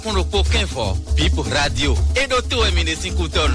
Kono poken fo, Bip Radio. E do to e mine sinkuton.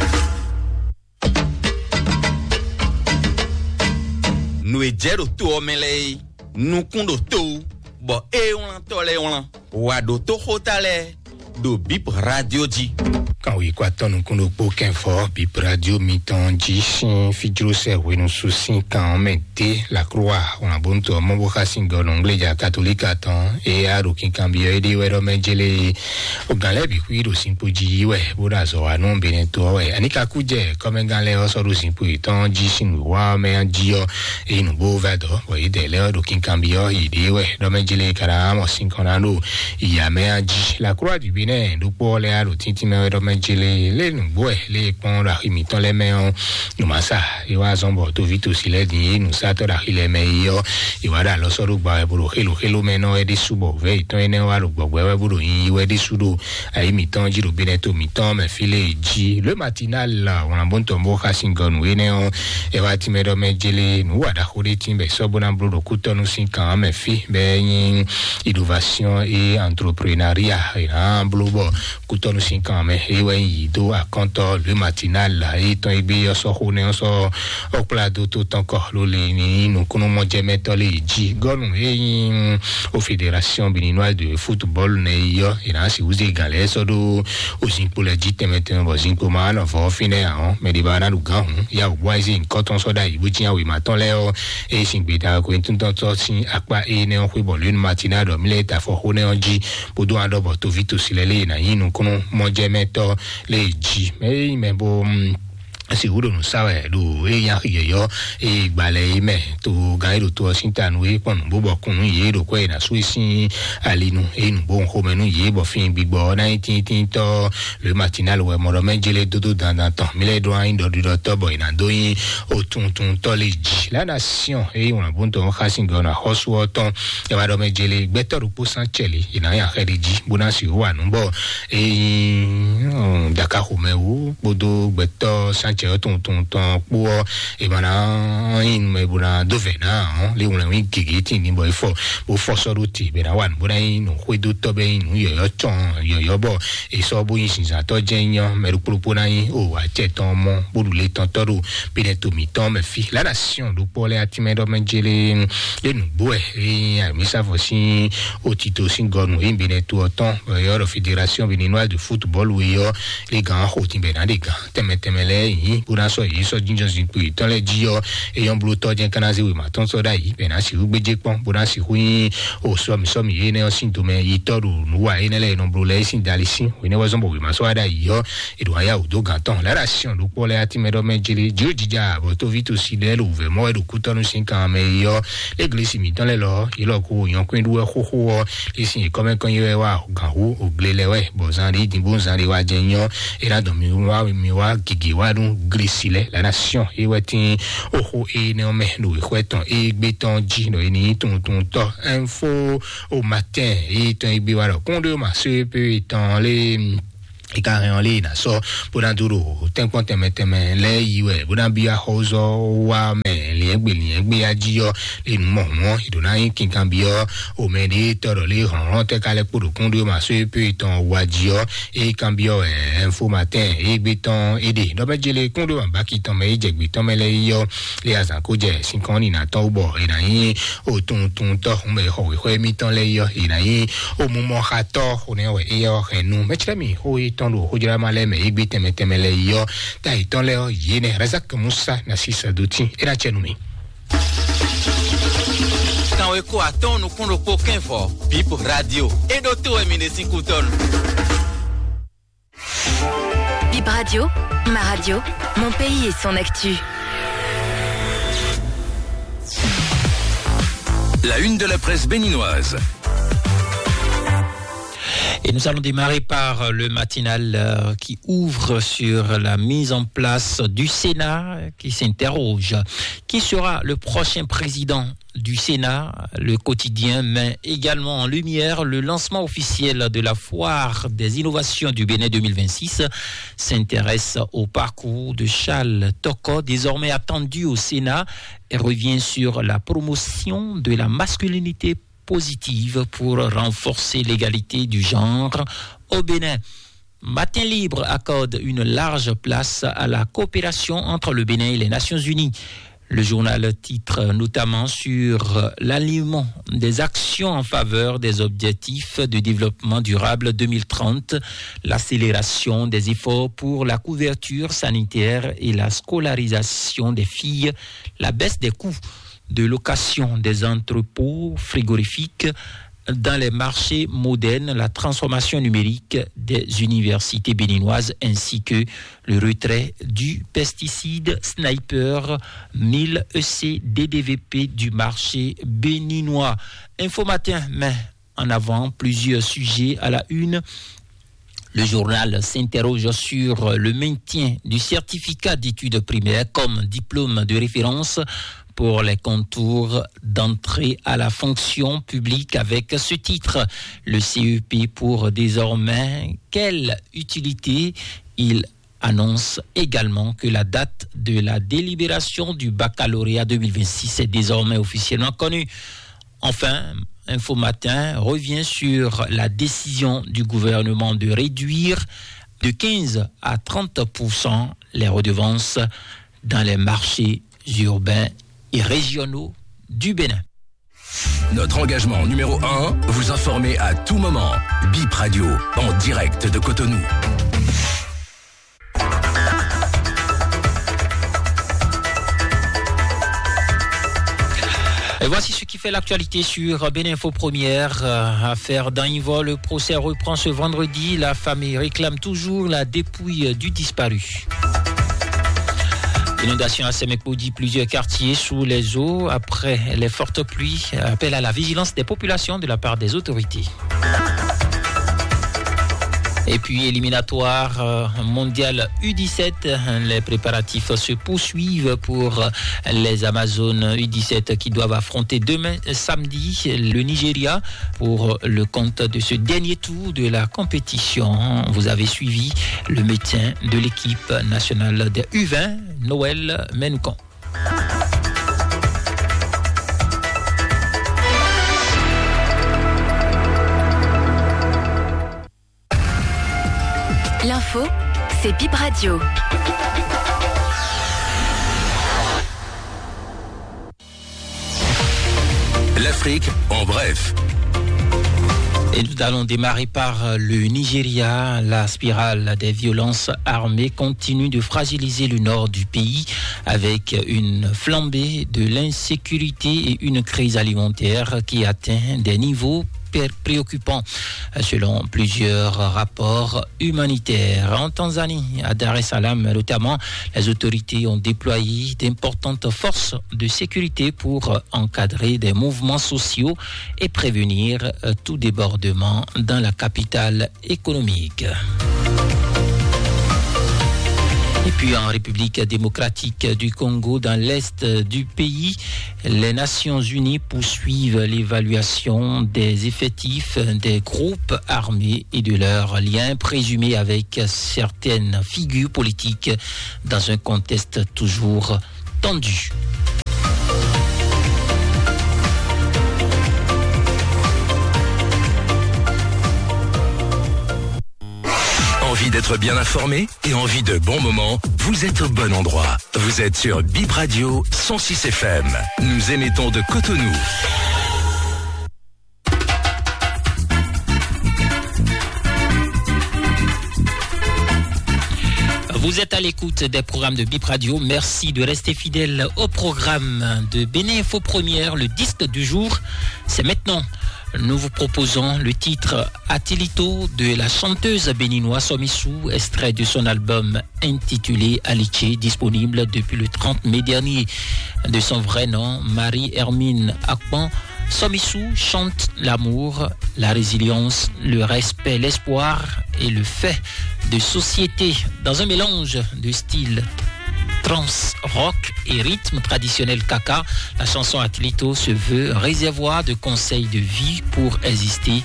Nou e jero to o melei. Nou kondo to. Bo e on tole on. Wado to hotale. Do Bip Radio ji. Quand oui, quoi, tant nous qu'on pour qu'un fort, Bip Radio, mi-temps, jichin, fidjou, c'est, oui, nous soucis, quand on mettait la croix, on a bon tour, mon boca single, anglais, ya catholique, attend, et à l'aucun cambio, et des, ouais, romengele, au galère, oui, au simpoji, ouais, bourazo, à non, beneto, ouais, anika koudje, comme un galère, au simpo, tant, jichin, ouais, mais un dio, et nous beau vado, ouais, des l'air, aucun cambio, il dit, ouais, romengele, caramo, sinconano, il y a, mais un ji, la croix du Bénin, nous pour les, à l'autintimé, romengele, les nous bois les pont la imitant les mains nous massa et wa zombo to vite aussi les dîner nous ça to la les meilleurs et voilà lo so ba pour hello meno e di subo ve to ene wa lo gbogbo we buru yin we di sudo a imitant jiro beneto mitant me file ji le matinal là on a bon tombo kasingon we ne e wa ti me do mejele nous wa da khode timbe so bona buru ko to nous 5 ans me fi be innovation et entrepreneuriat et en blobo ko to nous 5 ans me et do à compte le matinal là et ton ibi so khone so au plateau tout encore le ni nous kono mo jemeto le ji gonu e au fédération béninoise de football ne yo et là si vous égalez so do aussi pour le ji temeten bozin comment on va finir mais di bana du gan ya wise in coton so da ibu ti awi maton le e sin beta ko tun to sin apa e ne on football le matinal do mileta fo khone on ji bodo ando to vite aussi le na yin kono mo jemeto le ji mais bon si vous nous savez do e ya yo e balai me to gairo to sinta no e pon bo kun ye do ko na suisi alinu e nu bon ko menu ye bo fin big bo 19 to le matinal we mo mengele dodo dans temps mille do in do to boy na do yin o tun to le ji la nation e on bon to khasingo na hoswoton e ba do mengele gbetoru po sanchele ina ya kheriji bonasi wa no bo e daka ko me wo bodo gbeto ton pour et bana in me buna dovena le on wi gigi ni boy for so ruti be na wan buna in ho do to be in yo ton yo bo e so bo yin sin to jenyan me ru propo na yin o wa che ton mo bodu le ton toro be ne to mi ton me fi la nation do pour les atimedo mengele le nu bo e mi sa vosi o tito singonu in be ne to ton yo fédération béninoise de football où yo les grands ho tin be na de grands temetemele pour so yi so jinjin sin pu ton le dio e yon blo to jen kana ze we ma ton so da yi be na si ugbeje pon bo na si hu o so mi ye ne o sin to me yi toru nu wa ene le no blo le sin dalisin we ne wa zombo we ma so da yi yo e do ya o do ganton la ration do pour le atimedo mejele dio jija bo to vite aussi de l'ouvre mo e do ku ton sin kan me yo l'église mi ton le lo yi lo ko yon kwin du ho le sin comme kan ye wa gan hu o gle le we bo zan ri din bon zan ri wa jenyo e la do mi wa gigi wa dun grisile la nation e wetin oho e ne o me no e kweton e gbeton ji no e ni ton to info au matin e ton e bi wa ro kondo ma se pe tan le e carré en ligne so pour un duro tempo temeteme le iwe budan bia hozo wa me le egbe ajio le mo idona yin kin kan bio o me ni toro le ran te kale pour kondo ma so pe ton wajio e kan bio info matin e gbeton ede do bejele kondo ba ki ton me je gbeton me le yo le azan ko je sin kan ni na to bo e na yin o ton to me ho we mi ton le yo e na yin o mo mo khato o ne we e yo renu me chemi ho tando hojira maleme igbi temetemele yo ta itonle yene Razak Musa na sisa duti era chenumi quand we ko aton no kono poken fo Bip Radio e do to e mine sinkuton Bip Radio, ma radio, mon pays et son actu. La une de la presse béninoise. Et nous allons démarrer par le matinal qui ouvre sur la mise en place du Sénat, qui s'interroge. Qui sera le prochain président du Sénat? Le quotidien met également en lumière le lancement officiel de la foire des innovations du Bénin 2026 s'intéresse au parcours de Charles Toko, désormais attendu au Sénat, et revient sur la promotion de la masculinité positive pour renforcer l'égalité du genre au Bénin. Matin Libre accorde une large place à la coopération entre le Bénin et les Nations Unies. Le journal titre notamment sur l'alignement des actions en faveur des objectifs de développement durable 2030, l'accélération des efforts pour la couverture sanitaire et la scolarisation des filles, la baisse des coûts de location des entrepôts frigorifiques dans les marchés modernes, la transformation numérique des universités béninoises ainsi que le retrait du pesticide Sniper 1000 EC DDVP du marché béninois. Info Matin met en avant plusieurs sujets à la une. Le journal s'interroge sur le maintien du certificat d'études primaires comme diplôme de référence pour les contours d'entrée à la fonction publique avec ce titre. Le CEP pour désormais quelle utilité? Il annonce également que la date de la délibération du baccalauréat 2026 est désormais officiellement connue. Enfin, Info Matin revient sur la décision du gouvernement de réduire de 15 à 30% les redevances dans les marchés urbains et régionaux du Bénin. Notre engagement numéro 1, vous informer à tout moment. Bip Radio, en direct de Cotonou. Et voici ce qui fait l'actualité sur Béninfo Première. Affaire d'Anivol, le procès reprend ce vendredi. La famille réclame toujours la dépouille du disparu. Inondation à Sémécodi, plusieurs quartiers sous les eaux après les fortes pluies. Appel à la vigilance des populations de la part des autorités. Et puis éliminatoire mondial U17, les préparatifs se poursuivent pour les Amazones U17 qui doivent affronter demain samedi le Nigeria pour le compte de ce dernier tour de la compétition. Vous avez suivi le maintien de l'équipe nationale des U20, Noël Menoukan. L'info, c'est Bip Radio. L'Afrique en bref. Et nous allons démarrer par le Nigeria. La spirale des violences armées continue de fragiliser le nord du pays avec une flambée de l'insécurité et une crise alimentaire qui atteint des niveaux préoccupant selon plusieurs rapports humanitaires. En Tanzanie, à Dar es Salaam notamment, les autorités ont déployé d'importantes forces de sécurité pour encadrer des mouvements sociaux et prévenir tout débordement dans la capitale économique. Et puis en République démocratique du Congo, dans l'est du pays, les Nations Unies poursuivent l'évaluation des effectifs des groupes armés et de leurs liens présumés avec certaines figures politiques dans un contexte toujours tendu. Envie d'être bien informé et envie de bons moments? Vous êtes au bon endroit. Vous êtes sur Bip Radio 106 FM. Nous émettons de Cotonou. Vous êtes à l'écoute des programmes de Bip Radio. Merci de rester fidèle au programme de Béninfo Première. Le disque du jour, c'est maintenant. Nous vous proposons le titre Atilito de la chanteuse béninoise Somissou, extrait de son album intitulé Aliché, disponible depuis le 30 mai dernier. De son vrai nom, Marie-Hermine Akpan, Somissou chante l'amour, la résilience, le respect, l'espoir et le fait de société dans un mélange de styles trance, rock et rythme traditionnel kaka. La chanson Atilito se veut réservoir de conseils de vie pour exister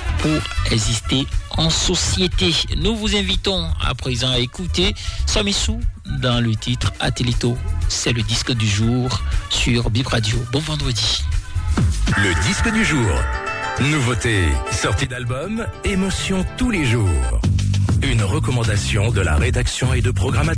en société. Nous vous invitons à présent à écouter Somissou dans le titre Atilito. C'est le disque du jour sur Bip Radio. Bon vendredi. Le disque du jour. Nouveauté, sortie d'album, émotion tous les jours. Une recommandation de la rédaction et de programmateur.